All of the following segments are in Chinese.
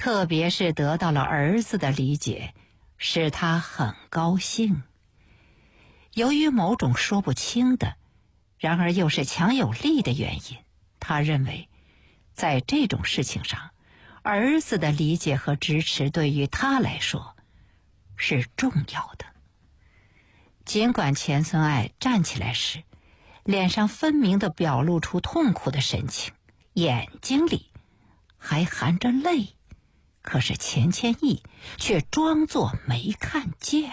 特别是得到了儿子的理解，使他很高兴。由于某种说不清的，然而又是强有力的原因，他认为在这种事情上，儿子的理解和支持对于他来说是重要的。尽管钱孙爱站起来时，脸上分明地表露出痛苦的神情，眼睛里还含着泪，可是钱谦益却装作没看见。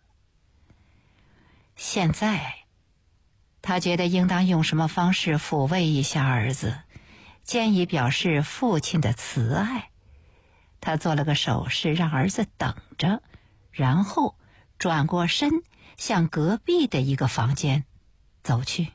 现在他觉得应当用什么方式抚慰一下儿子，建议表示父亲的慈爱。他做了个手势让儿子等着，然后转过身向隔壁的一个房间走去。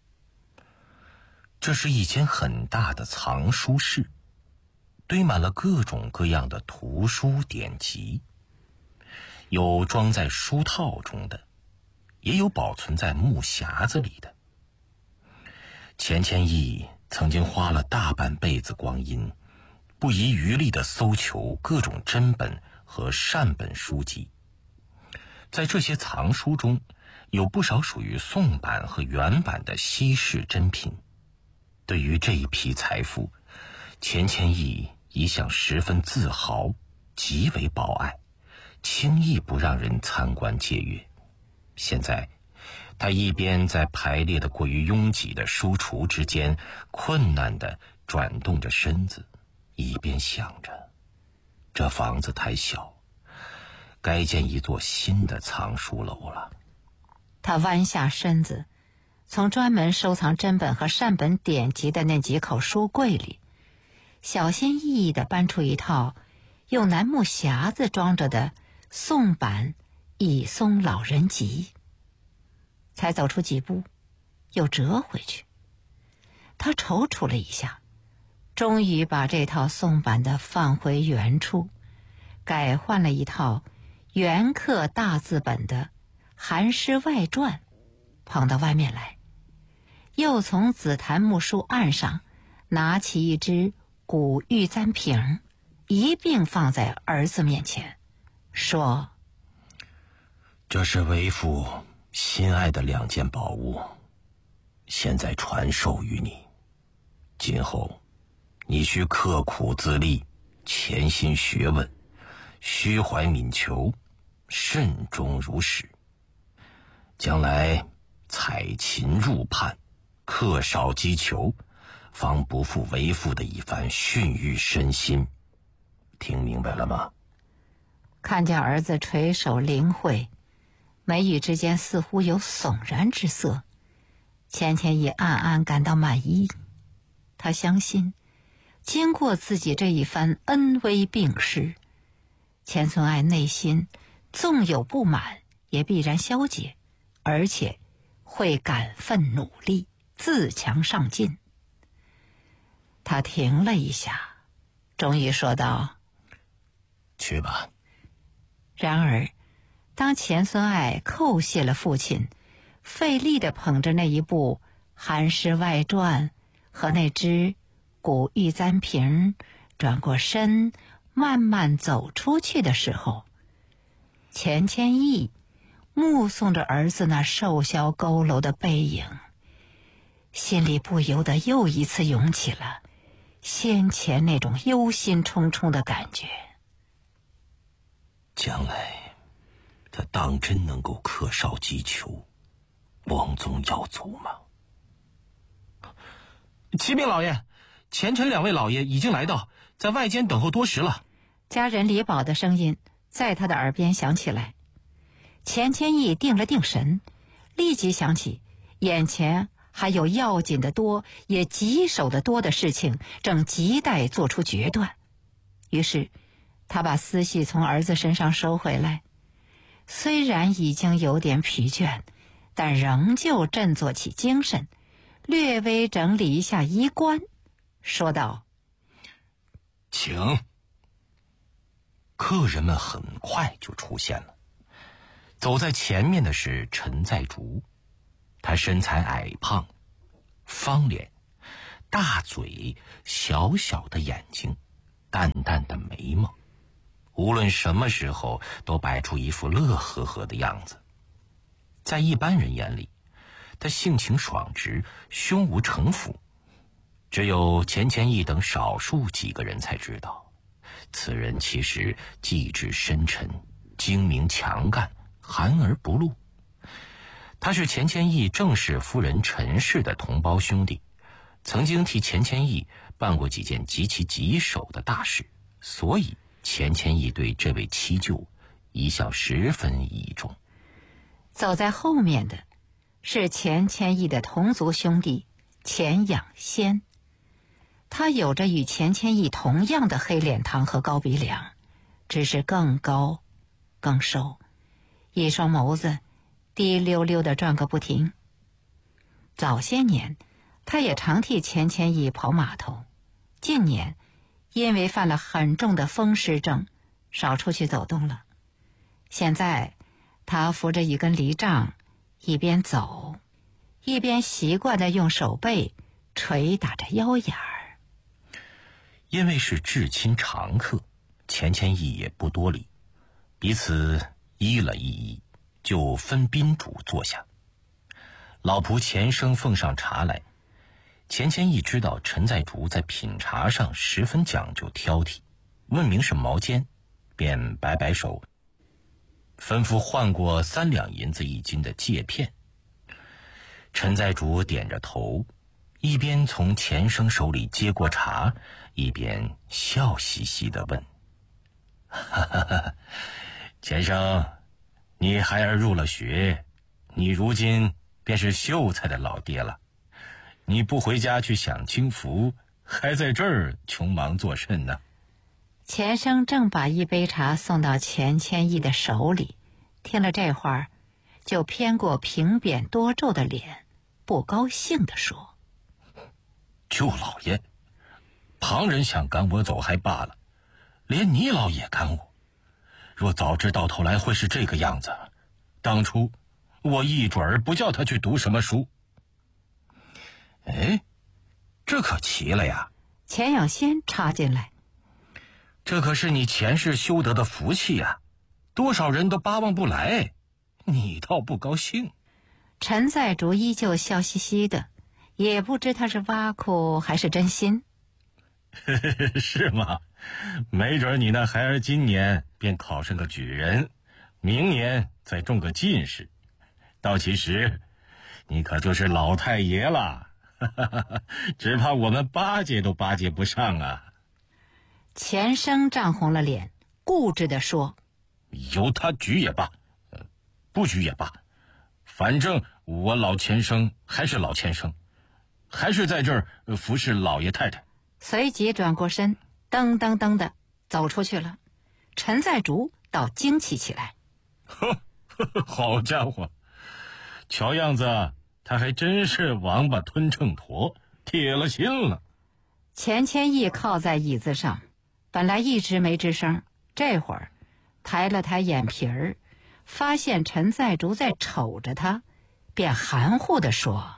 这是一间很大的藏书室，堆满了各种各样的图书典籍，有装在书套中的，也有保存在木匣子里的。钱谦益曾经花了大半辈子光阴，不遗余力地搜求各种真本和善本书籍。在这些藏书中，有不少属于宋版和原版的稀世珍品。对于这一批财富，钱谦益一向十分自豪，极为保爱，轻易不让人参观借阅。现在他一边在排列的过于拥挤的书橱之间困难地转动着身子，一边想着，这房子太小，该建一座新的藏书楼了。 他弯下身子，从专门收藏真本和善本典籍的那几口书柜里，小心翼翼地搬出一套用楠木匣子装着的宋版以松老人集。才走出几步，又折回去。他踌躇了一下，终于把这套宋版的放回原处，改换了一套原刻大字本的《韩诗外传》捧到外面来，又从紫檀木书案上拿起一只古玉簪瓶，一并放在儿子面前，说： 这是为父心爱的2件宝物，现在传授于你。今后你需刻苦自立，潜心学问，虚怀敏求，慎终如始。将来采勤入判，恪少击求，方不负为父的一番训育身心。听明白了吗？ 看见儿子垂手灵慧，眉宇之间似乎有悚然之色，钱谦益暗暗感到满意。他相信，经过自己这一番恩威并施，钱孙爱内心纵有不满，也必然消解，而且会感奋努力，自强上进。他停了一下，终于说道： 去吧。 然而当钱孙爱叩谢了父亲，费力地捧着那一部《韩诗外传》和那只古玉簪瓶，转过身慢慢走出去的时候，钱谦益目送着儿子那瘦削佝偻的背影，心里不由得又一次涌起了先前那种忧心忡忡的感觉。 将来他当真能够恪少击求，光宗耀祖吗？ 启禀老爷，前陈2位老爷已经来到，在外间等候多时了。 家人李宝的声音在他的耳边响起来。钱谦益定了定神，立即想起眼前还有要紧的多，也棘手的多的事情，正亟待做出决断。于是他把思绪从儿子身上收回来，虽然已经有点疲倦，但仍旧振作起精神，略微整理一下衣冠，说道： 请。客人们很快就出现了。走在前面的是陈在竹，他身材矮胖，方脸，大嘴，小小的眼睛， 淡淡的眉毛，无论什么时候都摆出一副乐呵呵的样子。在一般人眼里，他性情爽直，胸无城府，只有钱谦益等少数几个人才知道，此人其实机智深沉，精明强干，含而不露。他是钱谦益正室夫人陈氏的同胞兄弟，曾经替钱谦益办过几件极其棘手的大事，所以钱谦益对这位七舅一向十分倚重。 走在后面的是钱谦益的同族兄弟钱养先，他有着与钱谦益同样的黑脸膛和高鼻梁，只是更高更瘦，一双眸子滴溜溜地转个不停。早些年他也常替钱谦益跑码头，近年因为犯了很重的风湿症，少出去走动了。现在他扶着一根犁杖，一边走一边习惯地用手背捶打着腰眼儿。 因为是至亲常客，钱谦益也不多礼，彼此依了一依，就分宾主坐下。老仆钱生奉上茶来，钱谦益知道陈在竹在品茶上十分讲究挑剔，问明是毛尖，便摆摆手，吩咐换过3两银子1斤的芥片。陈在竹点着头，一边从钱生手里接过茶，一边笑嘻嘻地问：哈哈哈，钱生，你孩儿入了学，你如今便是秀才的老爹了，你不回家去享清福，还在这儿穷忙作甚呢？ 钱生正把一杯茶送到钱谦益的手里，听了这话就偏过平扁多皱的脸，不高兴地说： 舅老爷，旁人想赶我走还罢了，连你老也赶我，若早知到头来会是这个样子，当初我一准儿不叫他去读什么书。哎，这可奇了呀！ 钱养先插进来： 这可是你前世修得的福气呀，多少人都巴望不来，你倒不高兴。 陈在竹依旧笑嘻嘻的，也不知他是挖苦还是真心。 是吗？没准你那孩儿今年便考上个举人，明年再中个进士，到其时你可就是老太爷了，只怕我们巴结都巴结不上啊。 钱生涨红了脸，固执地说： 由他举也罢，不举也罢，反正我老钱生还是老钱生，还是在这儿服侍老爷太太。 随即转过身，噔噔噔的走出去了。陈在竹倒惊奇起来： 好家伙，瞧样子他还真是王八吞秤砣，铁了心了。 钱谦益靠在椅子上，本来一直没吱声，这会儿抬了抬眼皮儿，发现陈在竹在瞅着他，便含糊地说：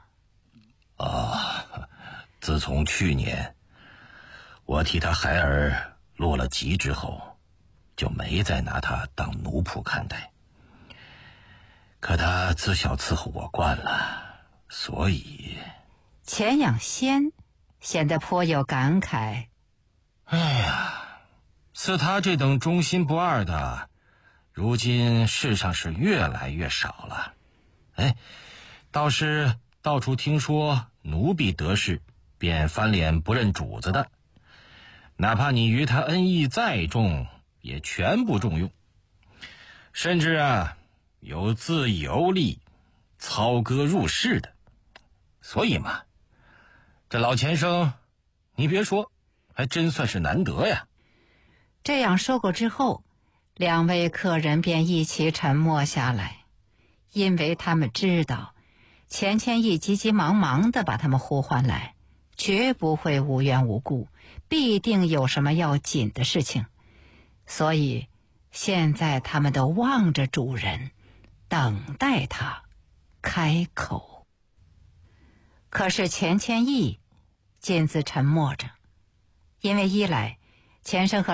自从去年我替他孩儿落了籍之后，就没再拿他当奴仆看待，可他自小伺候我惯了，所以…… 钱养先显得颇有感慨： 哎呀，似他这等忠心不二的，如今世上是越来越少了。哎，倒是到处听说奴婢得势便翻脸不认主子的，哪怕你于他恩义再重，也全不重用。甚至有自由力操戈入室的。所以嘛，这老钱生，你别说，还真算是难得呀。 这样说过之后，两位客人便一起沉默下来，因为他们知道钱谦益急急忙忙地把他们呼唤来，绝不会无缘无故，必定有什么要紧的事情，所以现在他们都望着主人，等待他开口。可是钱谦益尽自沉默着，因为一来钱生和